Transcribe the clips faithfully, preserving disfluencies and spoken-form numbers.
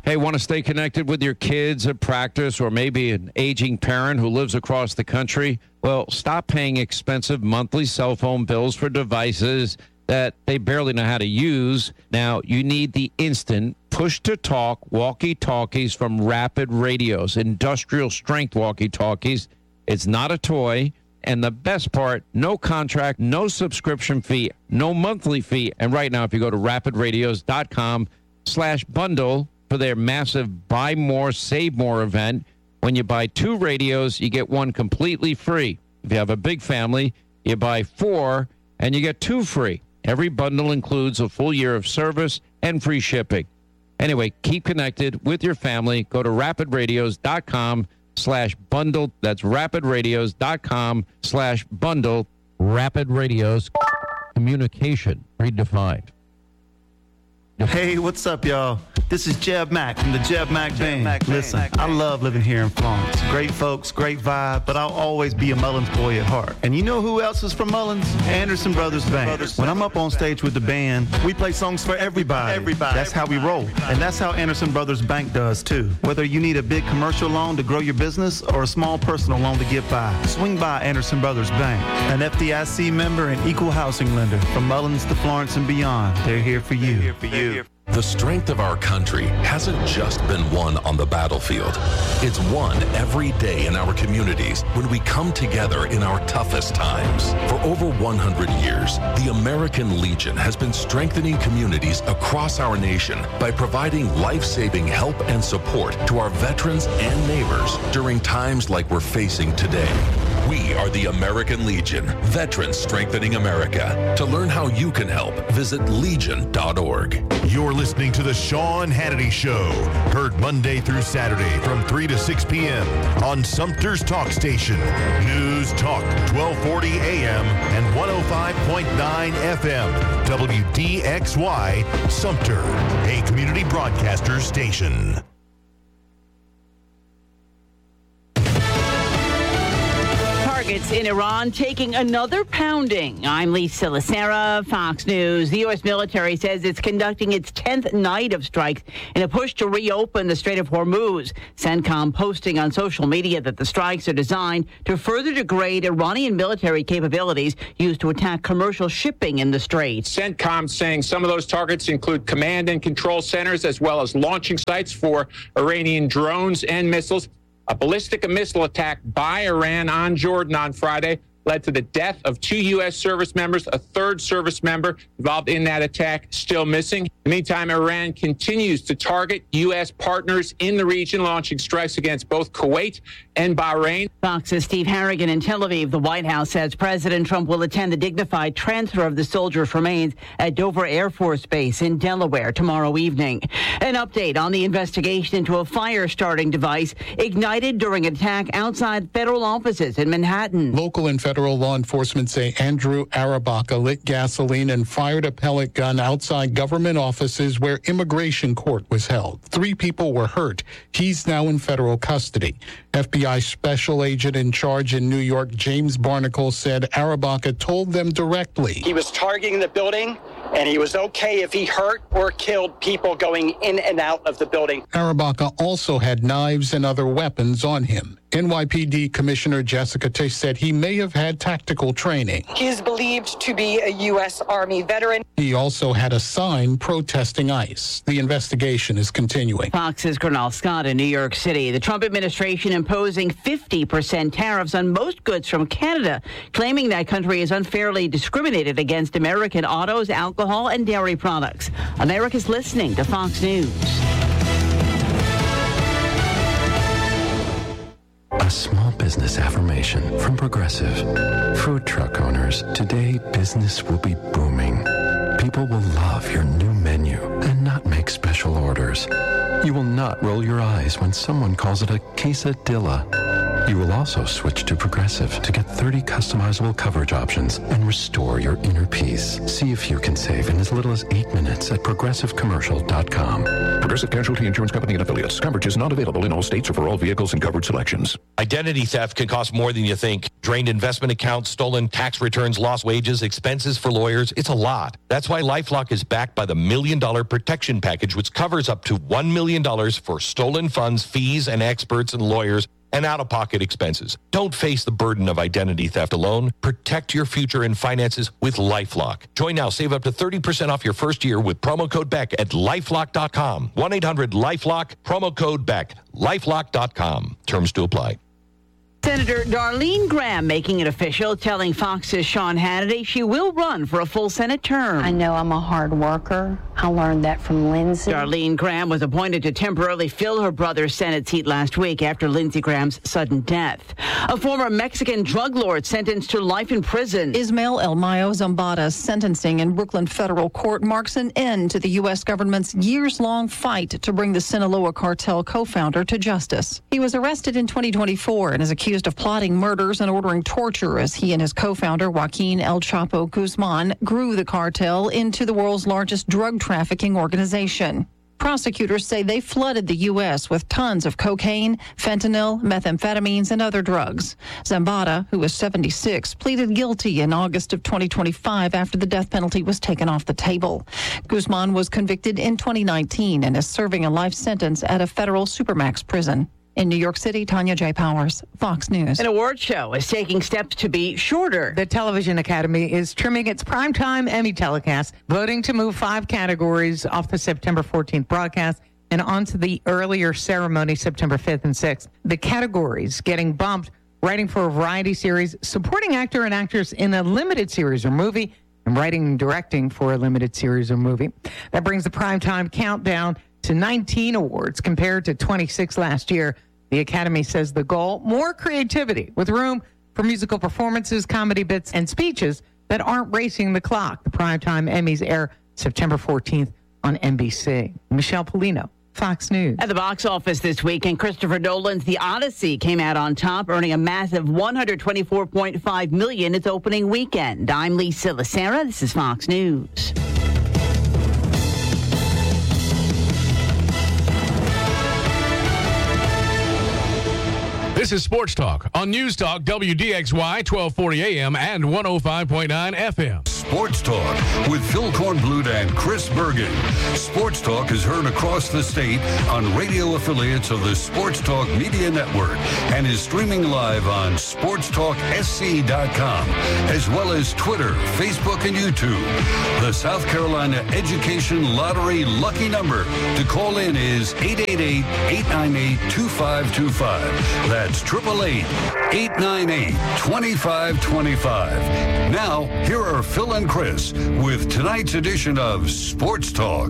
Hey, want to stay connected with your kids at practice or maybe an aging parent who lives across the country? Well, stop paying expensive monthly cell phone bills for devices that they barely know how to use. Now, you need the instant push-to-talk walkie-talkies from Rapid Radios, industrial strength walkie-talkies. It's not a toy. And the best part, no contract, no subscription fee, no monthly fee. And right now, if you go to rapidradios.com slash bundle for their massive Buy More, Save More event, when you buy two radios, you get one completely free. If you have a big family, you buy four and you get two free. Every bundle includes a full year of service and free shipping. Anyway, keep connected with your family. Go to rapidradios.com slash bundle. That's rapidradios.com slash bundle. Rapid Radios, communication redefined. Hey, what's up, y'all? This is Jeb Mack from the Jeb Mack Band. Listen, I love living here in Florence. Great folks, great vibe, but I'll always be a Mullins boy at heart. And you know who else is from Mullins? Anderson Brothers Band. When I'm up on stage with the band, we play songs for everybody. Everybody. That's how we roll. And that's how Anderson Brothers Bank does, too. Whether you need a big commercial loan to grow your business or a small personal loan to get by, swing by Anderson Brothers Bank. An F D I C member and equal housing lender. From Mullins to Florence and beyond, they're here for you. They're here for you. The strength of our country hasn't just been won on the battlefield. It's won every day in our communities when we come together in our toughest times. For over one hundred years, the American Legion has been strengthening communities across our nation by providing life-saving help and support to our veterans and neighbors during times like we're facing today. We are the American Legion, Veterans Strengthening America. To learn how you can help, visit legion dot org. You're listening to The Sean Hannity Show, heard Monday through Saturday from three to six p.m. on Sumter's Talk Station, News Talk twelve forty A M and one oh five point nine F M, W D X Y, Sumter, a community broadcaster station. Targets in Iran taking another pounding. I'm Lisa Lacera, Fox News. The U S military says it's conducting its tenth night of strikes in a push to reopen the Strait of Hormuz. CENTCOM posting on social media that the strikes are designed to further degrade Iranian military capabilities used to attack commercial shipping in the Strait. CENTCOM saying some of those targets include command and control centers as well as launching sites for Iranian drones and missiles. A ballistic missile attack by Iran on Jordan on Friday led to the death of two U S service members. A third service member involved in that attack still missing. In the meantime, Iran continues to target U S partners in the region, launching strikes against both Kuwait and Bahrain. Fox's Steve Harrigan in Tel Aviv. The White House says President Trump will attend the dignified transfer of the soldiers' remains at Dover Air Force Base in Delaware tomorrow evening. An update on the investigation into a fire-starting device ignited during an attack outside federal offices in Manhattan. Local and federal law enforcement say Andrew Arabaka lit gasoline and fired a pellet gun outside government offices where immigration court was held. Three people were hurt. He's now in federal custody. F B I special agent in charge in New York, James Barnacle, said Arabaka told them directly. He was targeting the building, and he was okay if he hurt or killed people going in and out of the building. Arabaka also had knives and other weapons on him. N Y P D Commissioner Jessica Tisch said he may have had tactical training. He is believed to be a U S Army veteran. He also had a sign protesting ICE. The investigation is continuing. Fox's Gernal Scott in New York City. The Trump administration imposing fifty percent tariffs on most goods from Canada, claiming that country is unfairly discriminated against American autos, alcohol, and dairy products. America's listening to Fox News. A small business affirmation from Progressive. Food truck owners, today business will be booming. People will love your new menu and not make special orders. You will not roll your eyes when someone calls it a quesadilla. You will also switch to Progressive to get thirty customizable coverage options and restore your inner peace. See if you can save in as little as eight minutes at progressive commercial dot com. Progressive Casualty Insurance Company and Affiliates. Coverage is not available in all states or for all vehicles and coverage selections. Identity theft can cost more than you think. Drained investment accounts, stolen tax returns, lost wages, expenses for lawyers. It's a lot. That's why LifeLock is backed by the Million Dollar Protection Package, which covers up to one million dollars for stolen funds, fees, and experts and lawyers, and out-of-pocket expenses. Don't face the burden of identity theft alone. Protect your future and finances with LifeLock. Join now. Save up to thirty percent off your first year with promo code Beck at lifelock dot com. one eight hundred lifelock, promo code Beck, lifelock dot com. Terms to apply. Senator Darlene Graham making it official, telling Fox's Sean Hannity she will run for a full Senate term. I know I'm a hard worker. I learned that from Lindsey. Darlene Graham was appointed to temporarily fill her brother's Senate seat last week after Lindsey Graham's sudden death. A former Mexican drug lord sentenced to life in prison. Ismael El Mayo Zambada's sentencing in Brooklyn federal court marks an end to the U S government's years-long fight to bring the Sinaloa cartel co-founder to justice. He was arrested in twenty twenty-four and is accused of plotting murders and ordering torture as he and his co-founder Joaquin El Chapo Guzman grew the cartel into the world's largest drug trafficking organization. Prosecutors say they flooded the U S with tons of cocaine, fentanyl, methamphetamines, and other drugs. Zambada, who was seventy-six, pleaded guilty in August of twenty twenty-five after the death penalty was taken off the table. Guzman was convicted in twenty nineteen and is serving a life sentence at a federal supermax prison. In New York City, Tanya J. Powers, Fox News. An award show is taking steps to be shorter. The Television Academy is trimming its primetime Emmy telecast, voting to move five categories off the September fourteenth broadcast and onto the earlier ceremony, September fifth and sixth. The categories getting bumped: writing for a variety series, supporting actor and actress in a limited series or movie, and writing and directing for a limited series or movie. That brings the primetime countdown to nineteen awards compared to twenty-six last year. The Academy says the goal: more creativity with room for musical performances, comedy bits, and speeches that aren't racing the clock. The primetime Emmys air September fourteenth on N B C. Michelle Polino, Fox News. At the box office this weekend, Christopher Nolan's The Odyssey came out on top, earning a massive one hundred twenty-four point five million dollars its opening weekend. I'm Lisa Lacera. This is Fox News. This is Sports Talk on News Talk W D X Y twelve forty A M and one oh five point nine F M. Sports Talk with Phil Kornblut and Chris Bergen. Sports Talk is heard across the state on radio affiliates of the Sports Talk Media Network and is streaming live on sports talk s c dot com, as well as Twitter, Facebook, and YouTube. The South Carolina Education Lottery lucky number to call in is eight eight eight, eight nine eight, two five two five. That's eight eight eight, eight nine eight, two five two five. Now, here are Phil and Chris with tonight's edition of Sports Talk.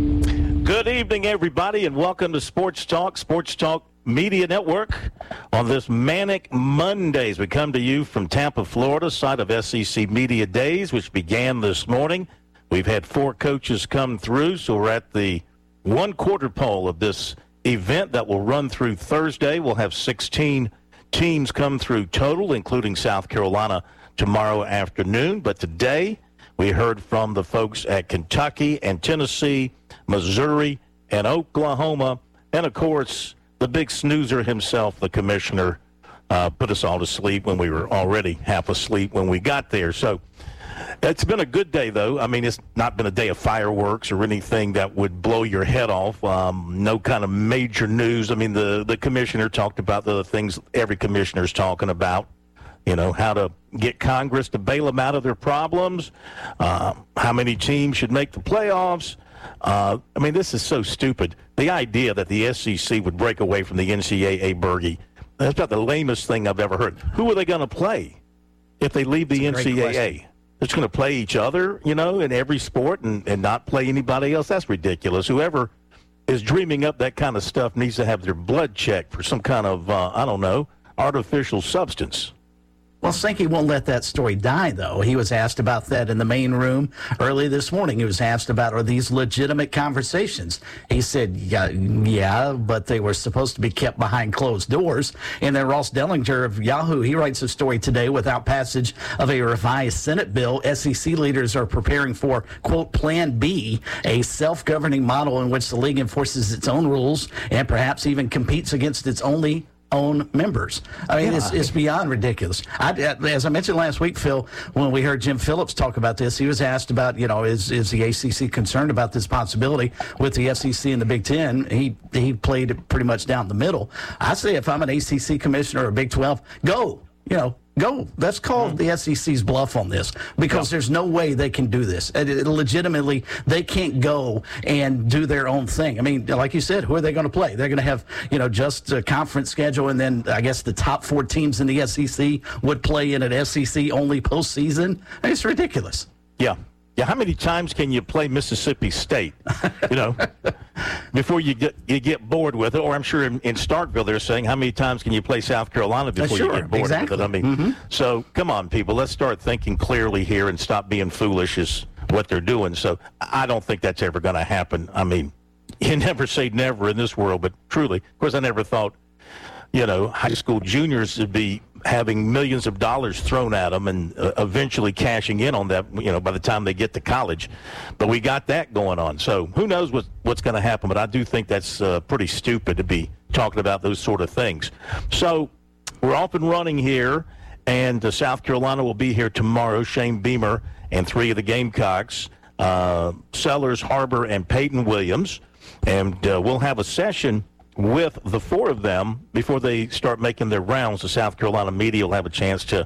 Good evening, everybody, and welcome to Sports Talk, Sports Talk Media Network. On this manic Mondays, we come to you from Tampa, Florida, site of S E C Media Days, which began this morning. We've had four coaches come through, so we're at the one-quarter pole of this event that will run through Thursday. We'll have sixteen teams come through total, including South Carolina tomorrow afternoon. But today, we heard from the folks at Kentucky and Tennessee, Missouri, and Oklahoma. And, of course, the big snoozer himself, the commissioner, uh, put us all to sleep when we were already half asleep when we got there. So it's been a good day, though. I mean, it's not been a day of fireworks or anything that would blow your head off. Um, no kind of major news. I mean, the, the commissioner talked about the things every commissioner is talking about. You know, how to get Congress to bail them out of their problems, uh, how many teams should make the playoffs. Uh, I mean, this is so stupid. The idea that the S E C would break away from the N C double A Bergie, that's about the lamest thing I've ever heard. Who are they going to play if they leave the N C double A? They're just going to play each other, you know, in every sport and, and not play anybody else? That's ridiculous. Whoever is dreaming up that kind of stuff needs to have their blood checked for some kind of, uh, I don't know, artificial substance. Well, Sankey won't let that story die, though. He was asked about that in the main room early this morning. He was asked about, are these legitimate conversations? He said, yeah, yeah, but they were supposed to be kept behind closed doors. And then Ross Dellinger of Yahoo, he writes a story today, without passage of a revised Senate bill, S E C leaders are preparing for, quote, Plan B, a self-governing model in which the league enforces its own rules and perhaps even competes against its only own members. I mean, yeah. it's, it's beyond ridiculous. I, as I mentioned last week, Phil, when we heard Jim Phillips talk about this, he was asked about, you know, is is the A C C concerned about this possibility with the S E C and the Big Ten? He he played it pretty much down the middle. I say if I'm an A C C commissioner or Big twelve, go, you know, go. Let's call mm-hmm. the S E C's bluff on this, because yeah. there's no way they can do this. It, it, legitimately, they can't go and do their own thing. I mean, like you said, who are they going to play? They're going to have, you know, just a conference schedule, and then I guess the top four teams in the S E C would play in an S E C-only postseason. I mean, it's ridiculous. Yeah. Yeah, how many times can you play Mississippi State, you know, before you get you get bored with it? Or I'm sure in, in Starkville they're saying, how many times can you play South Carolina before sure, you get bored exactly. with it? I mean, mm-hmm. so come on, people, let's start thinking clearly here and stop being foolish is what they're doing. So I don't think that's ever going to happen. I mean, you never say never in this world, but truly, of course, I never thought, you know, high school juniors would be having millions of dollars thrown at them and uh, eventually cashing in on that, you know, by the time they get to college. But we got that going on. So who knows what, what's going to happen. But I do think that's uh, pretty stupid to be talking about those sort of things. So we're off and running here, and uh, South Carolina will be here tomorrow. Shane Beamer and three of the Gamecocks, uh, Sellers, Harbor, and Peyton Williams. And uh, we'll have a session with the four of them before they start making their rounds. The South Carolina media will have a chance to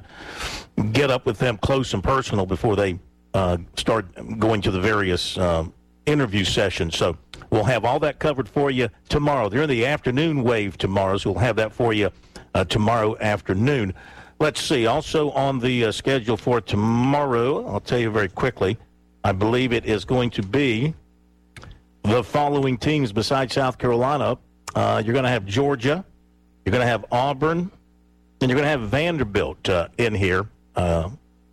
get up with them close and personal before they uh, start going to the various um, interview sessions. So we'll have all that covered for you tomorrow. They're in the afternoon wave tomorrow, so we'll have that for you uh, tomorrow afternoon. Let's see. Also on the uh, schedule for tomorrow, I'll tell you very quickly, I believe it is going to be the following teams besides South Carolina. Uh, you're going to have Georgia, you're going to have Auburn, and you're going to have Vanderbilt uh, in here uh,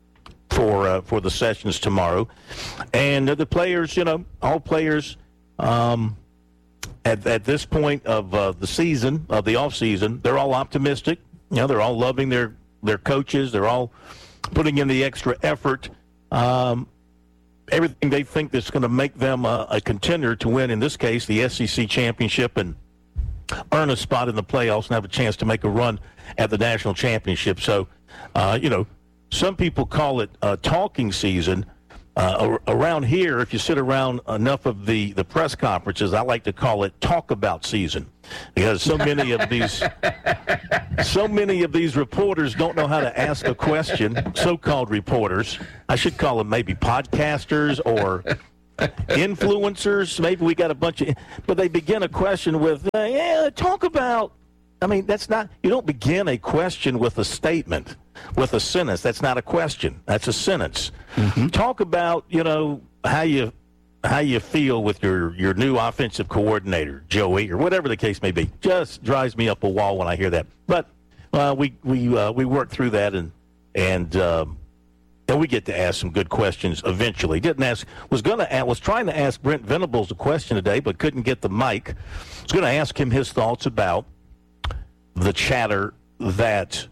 for uh, for the sessions tomorrow. And the players, you know, all players um, at at this point of uh, the season, of the off season, they're all optimistic. You know, they're all loving their their coaches. They're all putting in the extra effort. Um, everything they think that's going to make them a, a contender to win, in this case, the S E C championship and earn a spot in the playoffs and have a chance to make a run at the national championship. So, uh, you know, some people call it uh, talking season. Uh, around here, if you sit around enough of the, the press conferences, I like to call it talk about season, because so many of these so many of these reporters don't know how to ask a question, so-called reporters. I should call them maybe podcasters or influencers. Maybe we got a bunch of, but they begin a question with, uh, yeah, talk about, I mean, that's not, you don't begin a question with a statement, with a sentence. That's not a question. That's a sentence. Mm-hmm. Talk about, you know, how you how you feel with your, your new offensive coordinator, Joey, or whatever the case may be. Just drives me up a wall when I hear that. But uh, we we uh, we work through that, and and um, and we get to ask some good questions eventually. Didn't ask. Was going to was trying to ask Brent Venables a question today, but couldn't get the mic. Was going to ask him his thoughts about the chatter that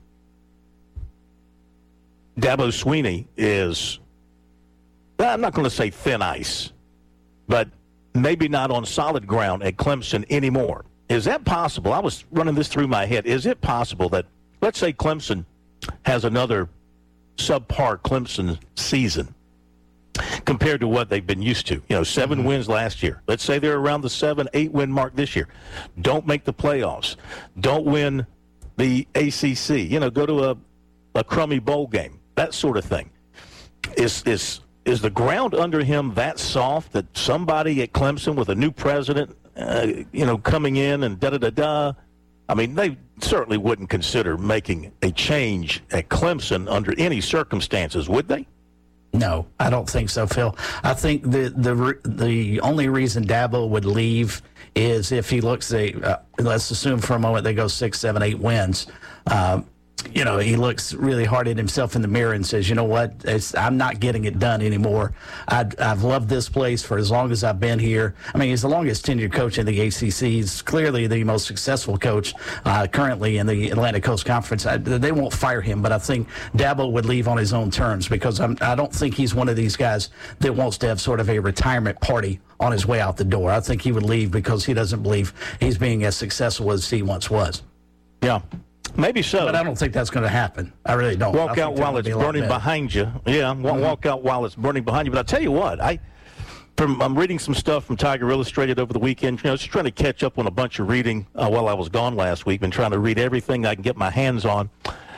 Dabo Swinney is, I'm not going to say thin ice, but maybe not on solid ground at Clemson anymore. Is that possible? I was running this through my head. Is it possible that, let's say Clemson has another subpar Clemson season compared to what they've been used to? You know, seven mm-hmm. wins last year. Let's say they're around the seven, eight win mark this year. Don't make the playoffs. Don't win the A C C. You know, go to a, a crummy bowl game. That sort of thing. Is is is the ground under him that soft that somebody at Clemson with a new president, uh, you know, coming in and da-da-da-da, I mean, they certainly wouldn't consider making a change at Clemson under any circumstances, would they? No, I don't think so, Phil. I think the the the only reason Dabo would leave is if he looks, a, uh, let's assume for a moment they go six, seven, eight wins. Uh, you know, he looks really hard at himself in the mirror and says, you know what, it's, I'm not getting it done anymore. I'd, I've loved this place for as long as I've been here. I mean, he's the longest tenured coach in the A C C. He's clearly the most successful coach uh, currently in the Atlantic Coast Conference. I, they won't fire him, but I think Dabo would leave on his own terms because I'm, I don't think he's one of these guys that wants to have sort of a retirement party on his way out the door. I think he would leave because he doesn't believe he's being as successful as he once was. Yeah. Maybe so. But I don't think that's going to happen. I really don't. Walk out while it's burning behind you. Yeah, mm-hmm. walk out while it's burning behind you. But I'll tell you what, I, from, I'm reading some stuff from Tiger Illustrated over the weekend. You know, just trying to catch up on a bunch of reading uh, while I was gone last week. Been trying to read everything I can get my hands on.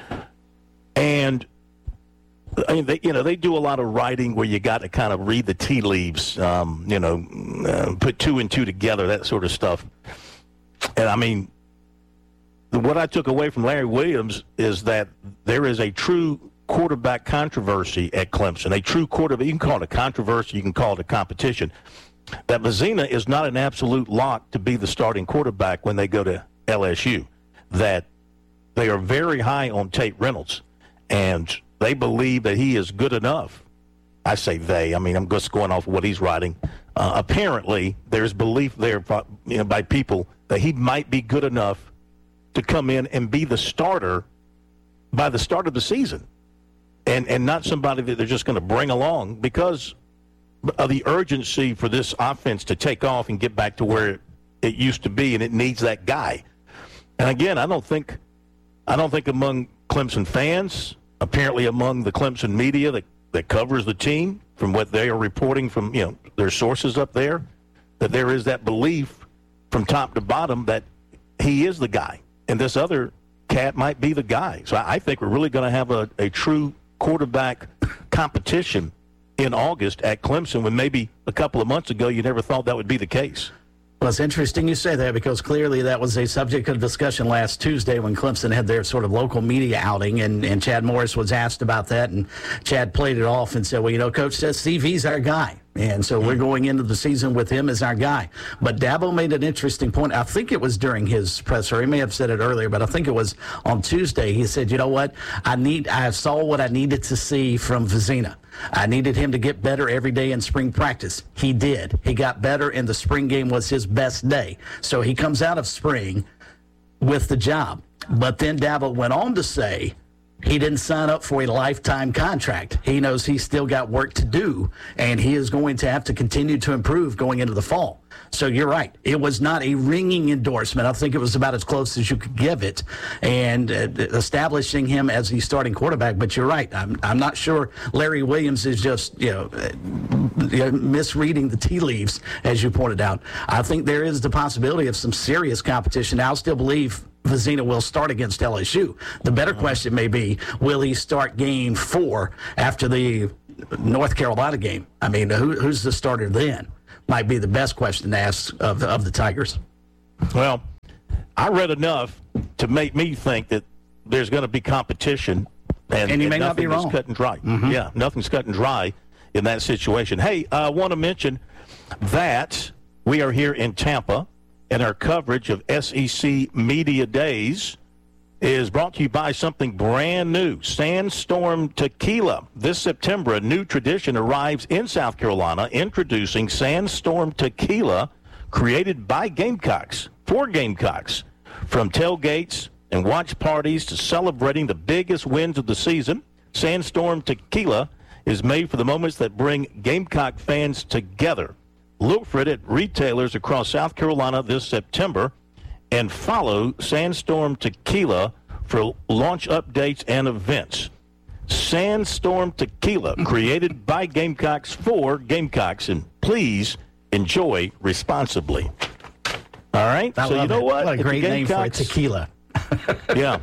And, I mean, they, you know, they do a lot of writing where you got to kind of read the tea leaves, um, you know, uh, put two and two together, that sort of stuff. And, I mean, what I took away from Larry Williams is that there is a true quarterback controversy at Clemson, a true quarterback. You can call it a controversy, you can call it a competition. That Vizina is not an absolute lock to be the starting quarterback when they go to L S U. That they are very high on Tate Reynolds, and they believe that he is good enough. I say they. I mean, I'm just going off of what he's writing. Uh, apparently, there's belief there by, you know, by people that he might be good enough to come in and be the starter by the start of the season, and and not somebody that they're just going to bring along because of the urgency for this offense to take off and get back to where it used to be, and it needs that guy. And again, I don't think I don't think among Clemson fans, apparently among the Clemson media that, that covers the team, from what they are reporting from, you know, their sources up there, that there is that belief from top to bottom that he is the guy. And this other cat might be the guy. So I think we're really going to have a, a true quarterback competition in August at Clemson when maybe a couple of months ago you never thought that would be the case. Well, it's interesting you say that because clearly that was a subject of discussion last Tuesday when Clemson had their sort of local media outing, and, and Chad Morris was asked about that, and Chad played it off and said, well, you know, Coach says Steve, he's our guy. And so we're going into the season with him as our guy. But Dabo made an interesting point. I think it was during his presser. He may have said it earlier, but I think it was on Tuesday. He said, you know what? I need. I saw what I needed to see from Vizina. I needed him to get better every day in spring practice. He did. He got better, and the spring game was his best day. So he comes out of spring with the job. But then Dabo went on to say, he didn't sign up for a lifetime contract. He knows he's still got work to do, and he is going to have to continue to improve going into the fall. So you're right. It was not a ringing endorsement. I think it was about as close as you could give it, and uh, establishing him as the starting quarterback. But you're right. I'm, I'm not sure Larry Williams is just, you know, uh, misreading the tea leaves, as you pointed out. I think there is the possibility of some serious competition. I'll still believe Vizina will start against L S U. The better question may be, will he start game four after the North Carolina game? I mean, who, who's the starter then? Might be the best question to ask of the, of the Tigers. Well, I read enough to make me think that there's going to be competition. And, and you may and not be wrong. Cut and dry. Mm-hmm. Yeah, nothing's cut and dry in that situation. Hey, I want to mention that we are here in Tampa, and our coverage of S E C Media Days is brought to you by something brand new, Sandstorm Tequila. This September, a new tradition arrives in South Carolina, introducing Sandstorm Tequila, created by Gamecocks, for Gamecocks. From tailgates and watch parties to celebrating the biggest wins of the season, Sandstorm Tequila is made for the moments that bring Gamecock fans together. Look for it at retailers across South Carolina this September, and follow Sandstorm Tequila for launch updates and events. Sandstorm Tequila, created by Gamecocks for Gamecocks, and please enjoy responsibly. All right? I so love you know it. what? What a If great the name for a Gamecocks- tequila. Yeah.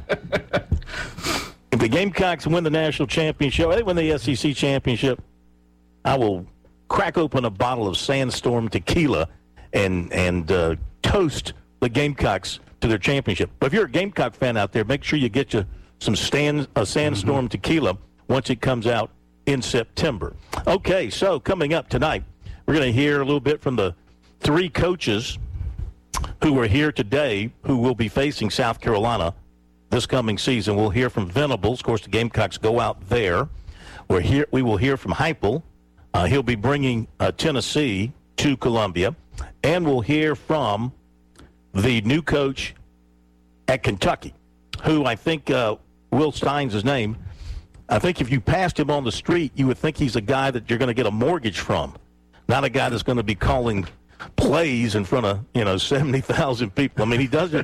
If the Gamecocks win the national championship, they win the S E C championship, I will crack open a bottle of Sandstorm Tequila and and uh, toast the Gamecocks to their championship. But if you're a Gamecock fan out there, make sure you get you some Stan, uh, Sandstorm mm-hmm. Tequila once it comes out in September. Okay, so coming up tonight, we're going to hear a little bit from the three coaches who are here today who will be facing South Carolina this coming season. We'll hear from Venables. Of course, the Gamecocks go out there. We're here, we will hear from Heupel. Uh, he'll be bringing uh, Tennessee to Columbia. And we'll hear from the new coach at Kentucky, who I think uh, Will Stein's his name. I think if you passed him on the street, you would think he's a guy that you're going to get a mortgage from, not a guy that's going to be calling plays in front of, you know, seventy thousand people. I mean, he doesn't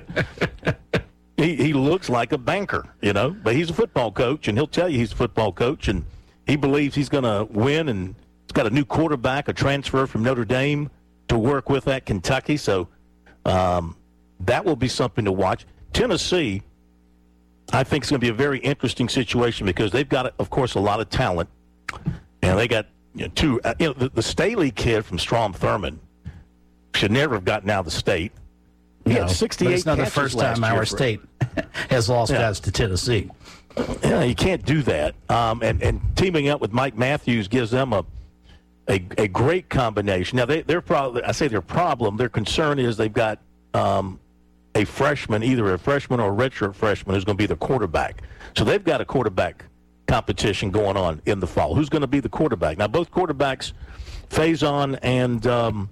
– he, he looks like a banker, you know, but he's a football coach, and he'll tell you he's a football coach, and he believes he's going to win, and he's got a new quarterback, a transfer from Notre Dame to work with at Kentucky. So um, that will be something to watch. Tennessee, I think, is going to be a very interesting situation because they've got, of course, a lot of talent, and they got you know, two. Uh, you know, the, the Staley kid from Strom Thurmond should never have gotten out of the state. He no, had sixty-eight but it's not the first time our for, state has lost yeah. guys to Tennessee. Yeah, you can't do that. Um, and, and teaming up with Mike Matthews gives them a a, a great combination. Now, they, their problem, I say their problem, their concern is they've got um, a freshman, either a freshman or a redshirt freshman, who's going to be the quarterback. So they've got a quarterback competition going on in the fall. Who's going to be the quarterback? Now, both quarterbacks, Faison and um,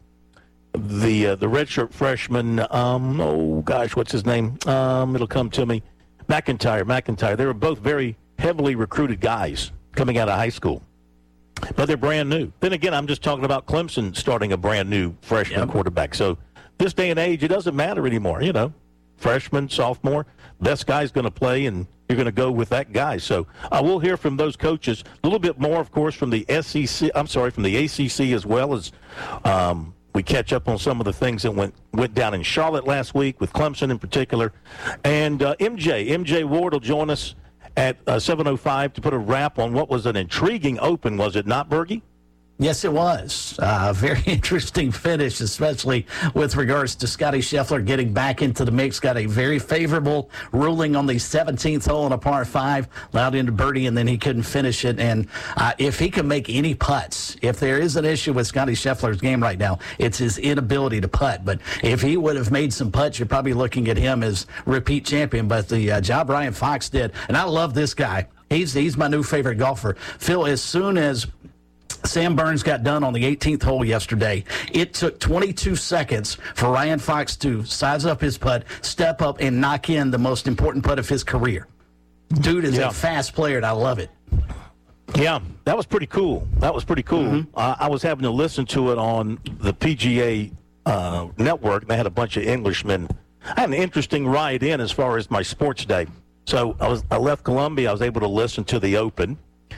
the uh, the redshirt freshman, um, oh, gosh, what's his name? Um, it'll come to me. McIntyre, McIntyre. They were both very heavily recruited guys coming out of high school. But they're brand new. Then again, I'm just talking about Clemson starting a brand new freshman yep. quarterback. So this day and age, it doesn't matter anymore. You know, freshman, sophomore, best guy's going to play, and you're going to go with that guy. So I uh, will hear from those coaches a little bit more, of course, from the S E C. I'm sorry, from the A C C as well as um, we catch up on some of the things that went went down in Charlotte last week with Clemson in particular. And uh, M J, M J Ward will join us at uh, seven oh five to put a wrap on what was an intriguing open, was it not, Bergie? Yes, it was. A uh, very interesting finish, especially with regards to Scotty Scheffler getting back into the mix. Got a very favorable ruling on the seventeenth hole on a par five, allowed him to birdie, and then he couldn't finish it. And uh, if he can make any putts, if there is an issue with Scotty Scheffler's game right now, it's his inability to putt. But if he would have made some putts, you're probably looking at him as repeat champion. But the uh, job Ryan Fox did, and I love this guy. He's, he's my new favorite golfer. Phil, as soon as Sam Burns got done on the eighteenth hole yesterday, it took twenty-two seconds for Ryan Fox to size up his putt, step up, and knock in the most important putt of his career. Dude is yeah. a fast player, and I love it. Yeah, that was pretty cool. That was pretty cool. Mm-hmm. Uh, I was having to listen to it on the P G A uh, network, and they had a bunch of Englishmen. I had an interesting ride in as far as my sports day. So I was I left Columbia. I was able to listen to the Open.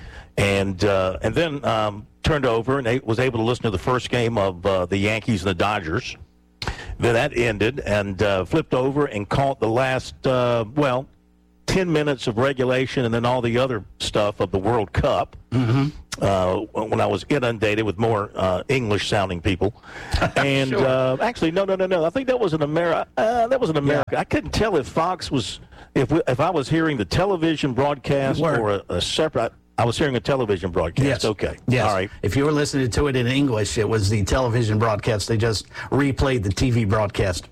And uh, and then um, turned over and was able to listen to the first game of uh, the Yankees and the Dodgers. Then that ended, and uh, flipped over and caught the last, uh, well, ten minutes of regulation and then all the other stuff of the World Cup. Mm-hmm. Uh, when I was inundated with more uh, English-sounding people. And sure. uh, actually, no, no, no, no. I think that was an America. Uh, that was an America. Yeah. I couldn't tell if Fox was, if we, if I was hearing the television broadcast or a, a separate. I was hearing a television broadcast. Yes. Okay. Yes. All right. If you were listening to it in English, it was the television broadcast. They just replayed the T V broadcast.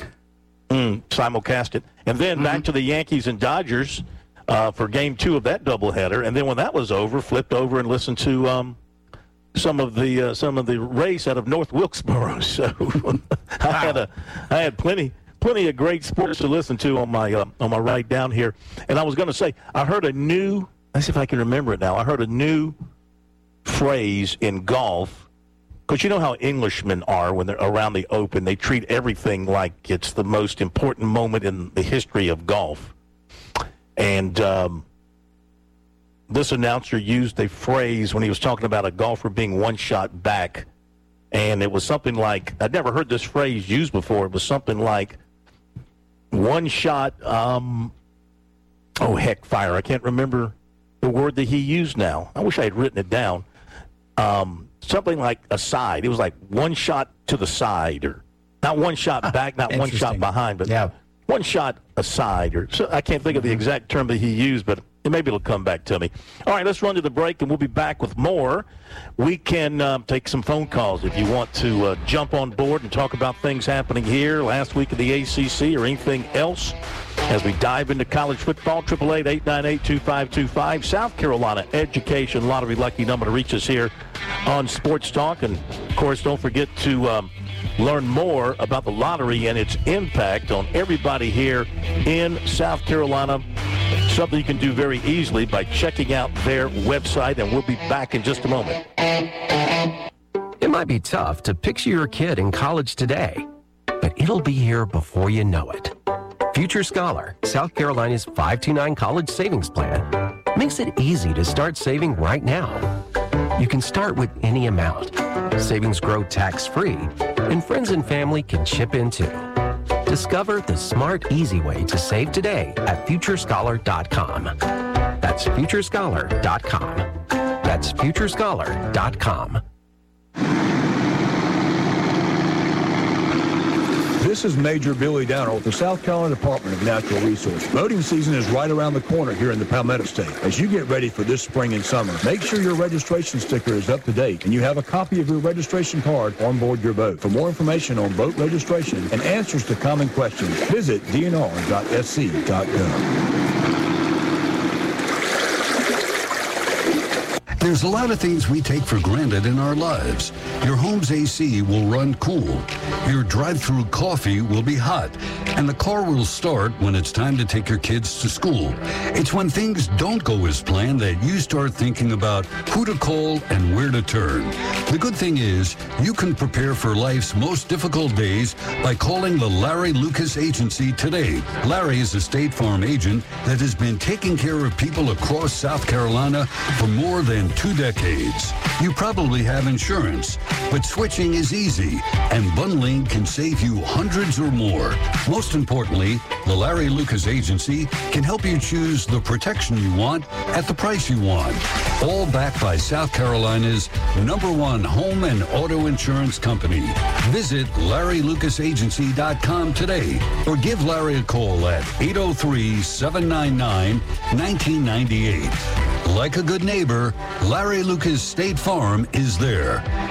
Mm, simulcast it. And then mm-hmm. back to the Yankees and Dodgers uh, for game two of that doubleheader. And then when that was over, flipped over and listened to um, some of the uh, some of the race out of North Wilkesboro. So I had a I had plenty plenty of great sports to listen to on my uh, on my ride down here. And I was going to say, I heard a new. Let's see if I can remember it now. I heard a new phrase in golf, because you know how Englishmen are when they're around the Open. They treat everything like it's the most important moment in the history of golf. And um, this announcer used a phrase when he was talking about a golfer being one shot back. And it was something like, I'd never heard this phrase used before. It was something like one shot, um, oh, heck, fire. I can't remember the word that he used now. I wish I had written it down. Um, something like a side. It was like one shot to the side, or not one shot back, not one shot behind, but yeah. one shot aside. Or so I can't think mm-hmm. of the exact term that he used, but and maybe it'll come back to me. All right, let's run to the break, and we'll be back with more. We can um, take some phone calls if you want to uh, jump on board and talk about things happening here last week of the A C C or anything else as we dive into college football. Triple eight eight nine eight two five two five. South Carolina Education Lottery lucky number to reach us here on Sports Talk. And, of course, don't forget to um, learn more about the lottery and its impact on everybody here in South Carolina. Something you can do very easily by checking out their website, and we'll be back in just a moment. It might be tough to picture your kid in college today, but it'll be here before you know it. Future Scholar, South Carolina's five two nine college savings plan, makes it easy to start saving right now. You can start with any amount. Savings grow tax-free, and friends and family can chip in too. Discover the smart, easy way to save today at future scholar dot com. That's future scholar dot com. That's future scholar dot com. This is Major Billy Downer with the South Carolina Department of Natural Resources. Boating season is right around the corner here in the Palmetto State. As you get ready for this spring and summer, make sure your registration sticker is up to date and you have a copy of your registration card on board your boat. For more information on boat registration and answers to common questions, visit d n r dot s c dot gov. There's a lot of things we take for granted in our lives. Your home's A C will run cool. Your drive-through coffee will be hot. And the car will start when it's time to take your kids to school. It's when things don't go as planned that you start thinking about who to call and where to turn. The good thing is, you can prepare for life's most difficult days by calling the Larry Lucas Agency today. Larry is a State Farm agent that has been taking care of people across South Carolina for more than two decades. You probably have insurance, but switching is easy, and bundling can save you hundreds or more. Most importantly, the Larry Lucas Agency can help you choose the protection you want at the price you want. All backed by South Carolina's number one home and auto insurance company. Visit larry lucas agency dot com today or give Larry a call at eight oh three, seven nine nine, one nine nine eight. Like a good neighbor, Larry Lucas State Farm is there.